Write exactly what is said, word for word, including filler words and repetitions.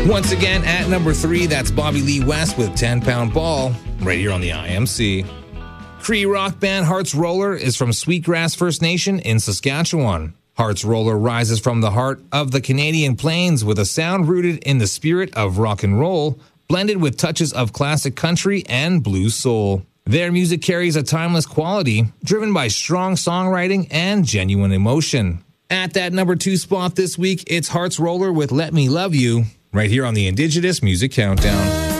Once again, at number three, that's Bobby Lee West with ten pound Ball, right here on the I M C. Cree rock band Hearts Roller is from Sweetgrass First Nation in Saskatchewan. Hearts Roller rises from the heart of the Canadian Plains with a sound rooted in the spirit of rock and roll, blended with touches of classic country and blues soul. Their music carries a timeless quality, driven by strong songwriting and genuine emotion. At that number two spot this week, it's Hearts Roller with Let Me Love You, right here on the Indigenous Music Countdown.